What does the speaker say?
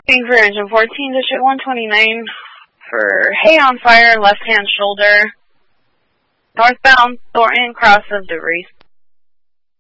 Waiting for engine 14, district 129 for hay on fire, left hand shoulder. Northbound, Thornton, cross of DeVries.